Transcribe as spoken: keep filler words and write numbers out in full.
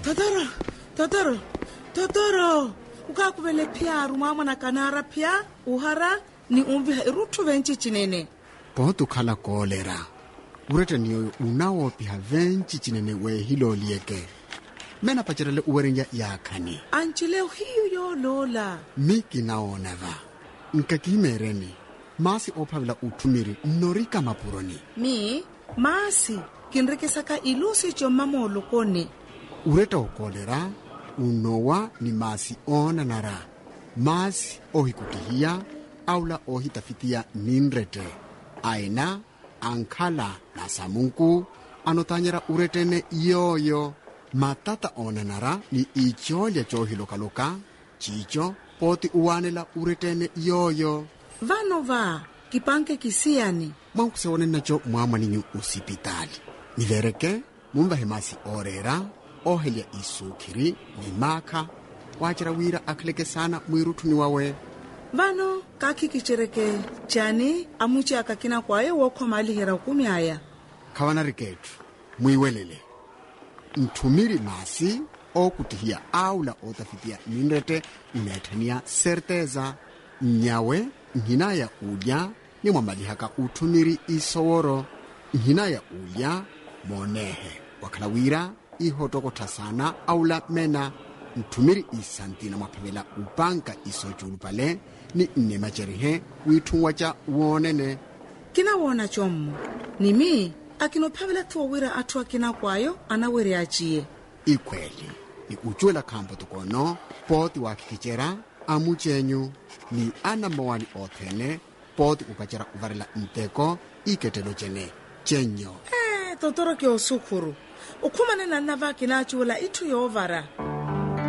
Totoro, Totoro, Totoro. Ukakubele pia rumama na kanara pia uhara ni umviha irutu venchi chinene. Potu kala kolera. Urete niyo unawo piha venchi chinene we hilo lieke. Mena pachirele uwerinja yakani. Anchileo hiyo yo lola. Miki naonava. Nkakimereni. Masi opavila utumiri norika mapuroni. Mi, masi, kinrike saka ilusi chomamo lokone. Ureta ukolera, unowa ni masi ona nara. Masi ohikutihia, aula ohitafitia ninrete. Aina, ankala na samunku, anotanyera uretene yoyo. Matata ona nara ni icholia chohilokaloka, chicho, poti uwanela uretene yoyo. Vano va, kipanke kisiani. Mwankuseone nacho mwama ninyu usipitali. Nivereke, mumba hemasi orera, ohelia isukiri, ni maka, wachira wira akleke sana mwirutu ni wawe. Vano, kaki kichereke, chani, amuchi akakina kwae woko mali hera ukumi haya. Kawana riketu, mwiwelele. Ntumiri masi, o kutihia aula otafitia ninrete, unetania certeza. Nyawe, nhina ya uja, ni mwamalihaka utumiri isoworo. Nhina ya uja, monehe. Wakalawira, ihotokota sana, aula mena. Ntumiri isantina mwapavela upanka isojulu pale, ni nemacherihe, witungwacha uonene. Kina wona chomu. Nimi, akinopavela tuwawira atua kina kwayo, anawere achie. Ikweli, ni uchuela kampo tukono, poti wakikichera, amuchenyu, ni ana mawani othene, poti ukachera uvarela nteko, iketelo chene, chenyo. Eh, Totoro kio sukuru. Ukumane na nava kinachuela itu yovara.